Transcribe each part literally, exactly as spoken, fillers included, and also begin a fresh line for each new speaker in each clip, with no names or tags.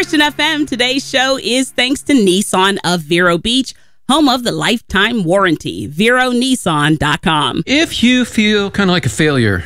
Christian F M. Today's show is thanks to Nissan of Vero Beach, home of the lifetime warranty. Vero Nissan dot com.
If you feel kind of like a failure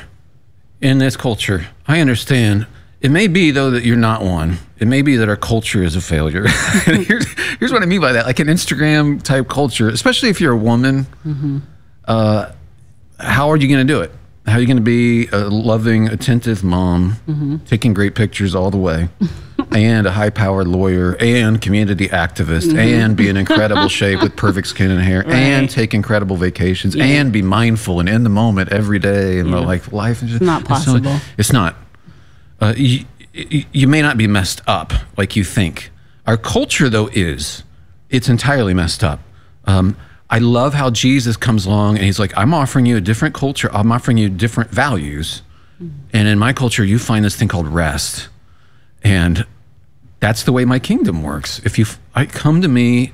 in this culture, I understand. It may be, though, that you're not one. It may be that our culture is a failure. And here's, here's what I mean by that. Like an Instagram-type culture, especially if you're a woman, mm-hmm. uh, how are you going to do it? How are you going to be a loving, attentive mom, mm-hmm. taking great pictures all the way, and a high-powered lawyer, and community activist, mm-hmm. and be in incredible shape with perfect skin and hair, right. and take incredible vacations, yeah. and be mindful and in the moment every day, and yeah. like life is just,
it's not possible.
It's, so, it's not. Uh, you, you may not be messed up like you think. Our culture, though, is. It's entirely messed up. Um, I love how Jesus comes along and he's like, I'm offering you a different culture. I'm offering you different values. Mm-hmm. And in my culture, you find this thing called rest. And that's the way my kingdom works. If you I come to me,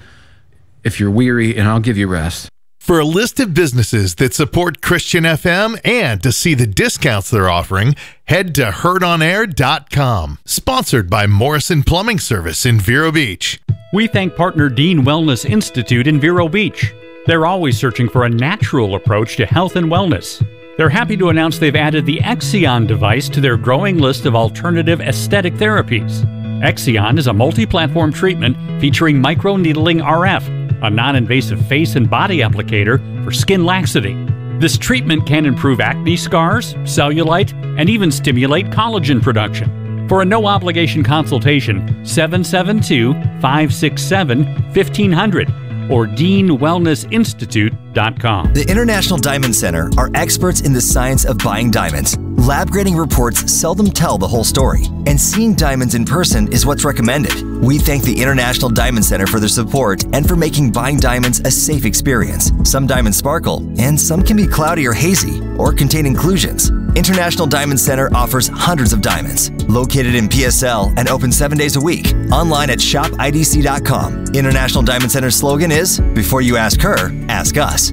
if you're weary, and I'll give you rest.
For a list of businesses that support Christian F M and to see the discounts they're offering, head to heard on air dot com. Sponsored by Morrison Plumbing Service in Vero Beach.
We thank partner Dean Wellness Institute in Vero Beach. They're always searching for a natural approach to health and wellness. They're happy to announce they've added the Exion device to their growing list of alternative aesthetic therapies. Exion is a multi-platform treatment featuring microneedling R F, a non-invasive face and body applicator for skin laxity. This treatment can improve acne scars, cellulite, and even stimulate collagen production. For a no-obligation consultation, seven seven two, five six seven, one five zero zero or dean wellness institute dot com.
The International Diamond Center are experts in the science of buying diamonds. Lab grading reports seldom tell the whole story, and seeing diamonds in person is what's recommended. We thank the International Diamond Center for their support and for making buying diamonds a safe experience. Some diamonds sparkle, and some can be cloudy or hazy, or contain inclusions. International Diamond Center offers hundreds of diamonds. Located in P S L and open seven days a week. Online at shop I D C dot com. International Diamond Center's slogan is, before you ask her, ask us.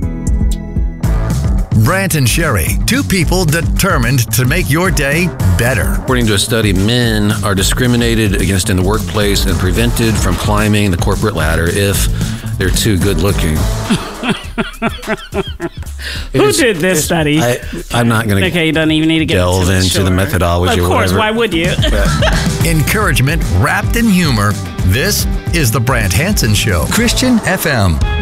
Brant and Sherry, two people determined to make your day better.
According to a study, men are discriminated against in the workplace and prevented from climbing the corporate ladder if they're too good looking.
Who did this study?
I, I'm not going to
okay, you don't even need to get
delve into,
sure.
the methodology.
Of course,
or
why would you?
Encouragement wrapped in humor. This is the Brant Hansen Show.
Christian F M.